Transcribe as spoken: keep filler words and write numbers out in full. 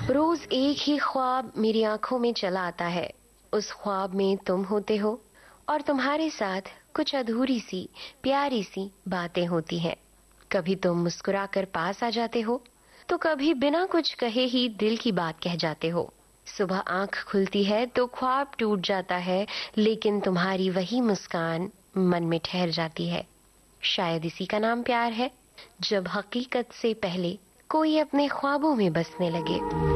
रोज एक ही ख्वाब मेरी आंखों में चला आता है। उस ख्वाब में तुम होते हो और तुम्हारे साथ कुछ अधूरी सी प्यारी सी बातें होती हैं। कभी तुम मुस्कुरा कर पास आ जाते हो तो कभी बिना कुछ कहे ही दिल की बात कह जाते हो। सुबह आंख खुलती है तो ख्वाब टूट जाता है, लेकिन तुम्हारी वही मुस्कान मन में ठहर जाती है। शायद इसी का नाम प्यार है, जब हकीकत से पहले कोई अपने ख्वाबों में बसने लगे।